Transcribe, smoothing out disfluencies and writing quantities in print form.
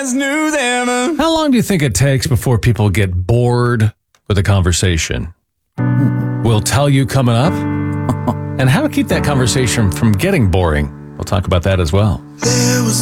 always knew them. How long do you think it takes before people get bored with a conversation? We'll tell you coming up. And how to keep that conversation from getting boring. We'll talk about that as well. There was